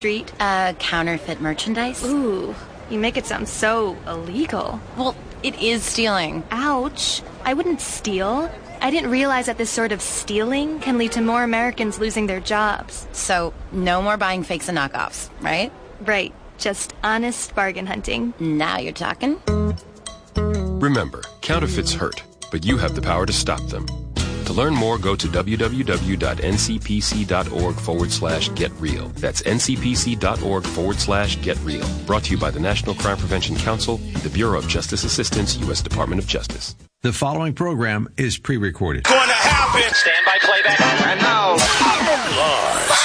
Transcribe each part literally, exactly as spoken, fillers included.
Street? Uh, counterfeit merchandise? Ooh, you make it sound so illegal. Well, it is stealing. Ouch. I wouldn't steal. I didn't realize that this sort of stealing can lead to more Americans losing their jobs. So, no more buying fakes and knockoffs, right? Right. Just honest bargain hunting. Now you're talking. Remember, counterfeits hurt, but you have the power to stop them. To learn more, go to www.ncpc.org forward slash get real. That's ncpc.org forward slash get real. Brought to you by the National Crime Prevention Council, the Bureau of Justice Assistance, U S Department of Justice. The following program is pre-recorded. Going to happen. Stand by playback. And now, Lars.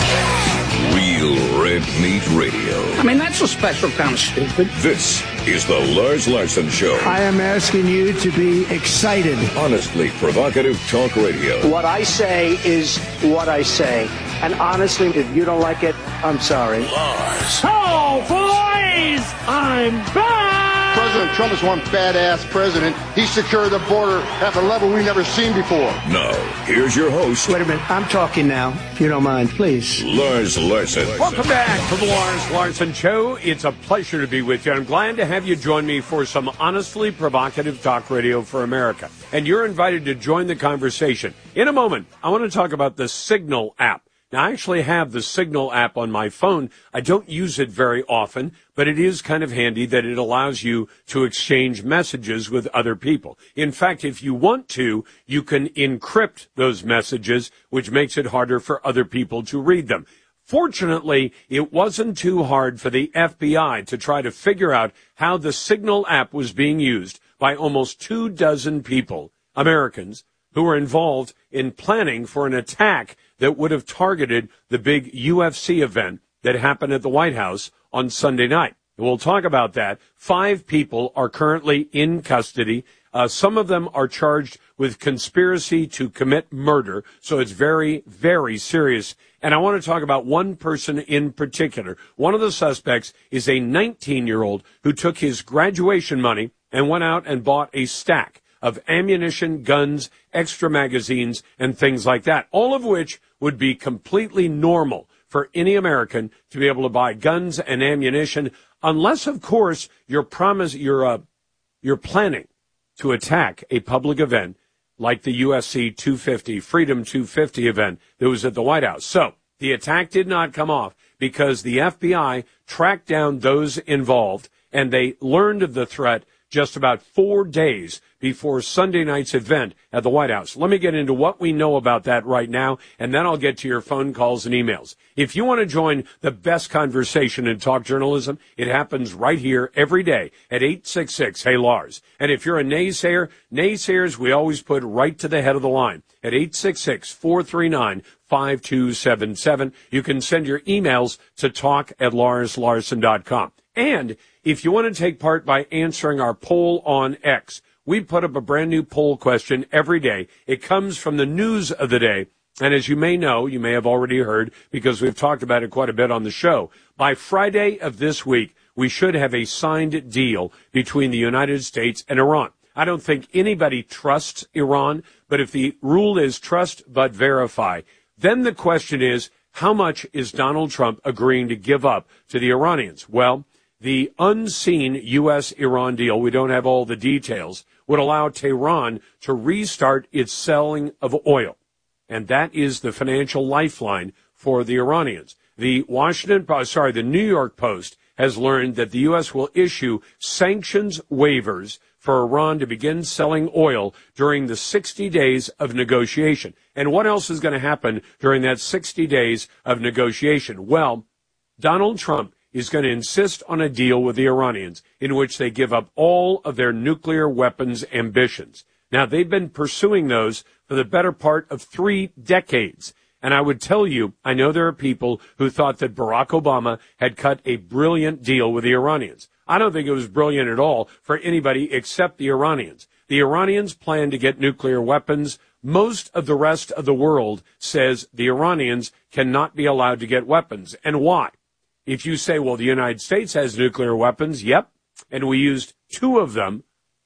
Real Red Meat Radio. I mean, that's a special kind of stupid. This is the Lars Larson Show. I am asking you to be excited. Honestly provocative talk radio. What I say is what I say. And honestly, if you don't like it, I'm sorry. Lars. Oh, boys! I'm back! President Trump is one badass president. He secured the border at a level we've never seen before. Now, here's your host. Wait a minute. I'm talking now, if you don't mind, please. Lars Larson. Welcome back to the Lars Larson Show. It's a pleasure to be with you. I'm glad to have you join me for some honestly provocative talk radio for America. And you're invited to join the conversation. In a moment, I want to talk about the Signal app. Now, I actually have the Signal app on my phone. I don't use it very often, but it is kind of handy that it allows you to exchange messages with other people. In fact, if you want to, you can encrypt those messages, which makes it harder for other people to read them. Fortunately, it wasn't too hard for the F B I to try to figure out how the Signal app was being used by almost two dozen people, Americans, who were involved in planning for an attack that would have targeted the big U F C event that happened at the White House on Sunday night. And we'll talk about that. Five people are currently in custody. Uh, some of them are charged with conspiracy to commit murder, so it's very, very serious. And I want to talk about one person in particular. One of the suspects is a nineteen-year-old who took his graduation money and went out and bought a stack of ammunition, guns, extra magazines, and things like that, all of which would be completely normal for any American to be able to buy guns and ammunition, unless, of course, you're promise you're uh, you're planning to attack a public event like the U F C two fifty, Freedom two fifty event that was at the White House. So the attack did not come off because the F B I tracked down those involved, and they learned of the threat just about four days before Sunday night's event at the White House. Let me get into what we know about that right now, and then I'll get to your phone calls and emails. If you want to join the best conversation in talk journalism, it happens right here every day at eight six six, hey Lars. And if you're a naysayer, naysayers we always put right to the head of the line at eight six six, four three nine, five two seven seven. You can send your emails to talk at lars larson dot com. And if you want to take part by answering our poll on X, we put up a brand new poll question every day. It comes from the news of the day. And as you may know, you may have already heard, because we've talked about it quite a bit on the show, by Friday of this week, we should have a signed deal between the United States and Iran. I don't think anybody trusts Iran, but if the rule is trust but verify, then the question is, how much is Donald Trump agreeing to give up to the Iranians? Well, the unseen U S Iran deal, we don't have all the details, would allow Tehran to restart its selling of oil. And that is the financial lifeline for the Iranians. The Washington Post, sorry, the New York Post has learned that the U S will issue sanctions waivers for Iran to begin selling oil during the sixty days of negotiation. And what else is going to happen during that sixty days of negotiation? Well, Donald Trump is going to insist on a deal with the Iranians in which they give up all of their nuclear weapons ambitions. Now, they've been pursuing those for the better part of three decades. And I would tell you, I know there are people who thought that Barack Obama had cut a brilliant deal with the Iranians. I don't think it was brilliant at all for anybody except the Iranians. The Iranians plan to get nuclear weapons. Most of the rest of the world says the Iranians cannot be allowed to get weapons. And why? If you say, well, the United States has nuclear weapons, yep, and we used two of them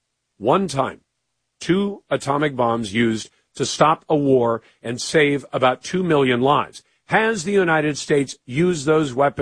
one time, two atomic bombs used to stop a war and save about two million lives. Has the United States used those weapons